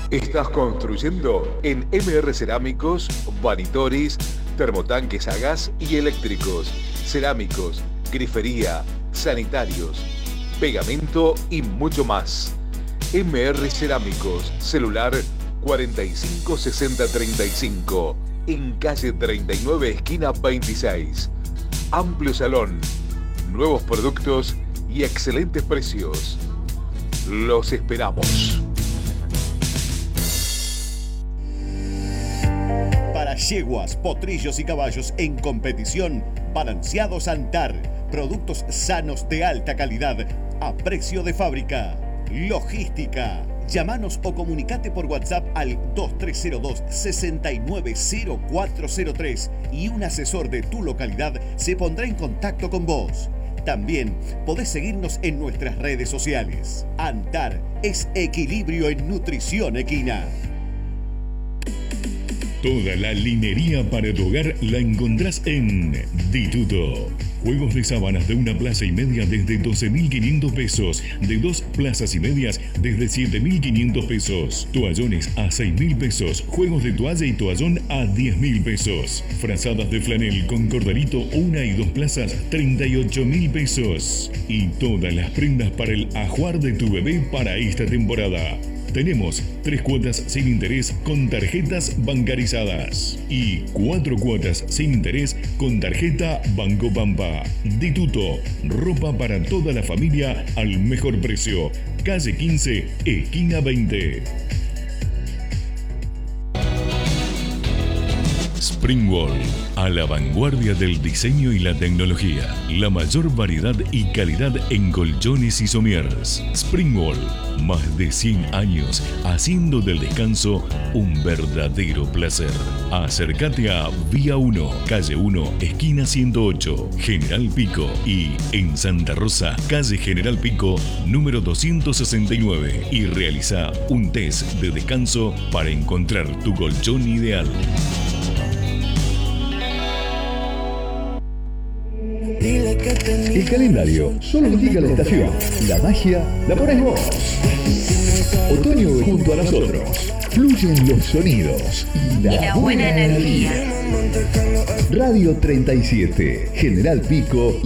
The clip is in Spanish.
¿Estás construyendo? En MR Cerámicos, vanitoris, termotanques a gas y eléctricos, cerámicos, grifería, sanitarios, pegamento y mucho más. MR Cerámicos, celular 456035, en calle 39, esquina 26. Amplio salón, nuevos productos y excelentes precios. Los esperamos. Para yeguas, potrillos y caballos en competición, Balanceados Antar. Productos sanos de alta calidad a precio de fábrica. Logística. Llámanos o comunicate por WhatsApp al 2302-690403 y un asesor de tu localidad se pondrá en contacto con vos. También podés seguirnos en nuestras redes sociales. Antar es equilibrio en nutrición equina. Toda la linería para tu hogar la encontrás en Dituto. Juegos de sábanas de 1 plaza y media desde 12.500 pesos. De 2 plazas y medias desde 7.500 pesos. Toallones a 6.000 pesos. Juegos de toalla y toallón a 10.000 pesos. Frazadas de flanel con corderito 1 y 2 plazas 38.000 pesos. Y todas las prendas para el ajuar de tu bebé para esta temporada. Tenemos 3 cuotas sin interés con tarjetas bancarizadas y 4 cuotas sin interés con tarjeta Banco Pampa. Dituto, ropa para toda la familia al mejor precio. Calle 15, esquina 20. Springwall, a la vanguardia del diseño y la tecnología. La mayor variedad y calidad en colchones y somieres. Springwall, más de 100 años haciendo del descanso un verdadero placer. Acércate a Vía 1, calle 1, esquina 108, General Pico, y en Santa Rosa, calle General Pico, número 269, y realiza un test de descanso para encontrar tu colchón ideal. El calendario solo indica la estación. La magia la pones vos. Otoño junto a nosotros. Fluyen los sonidos y la buena energía. Radio 37, General Pico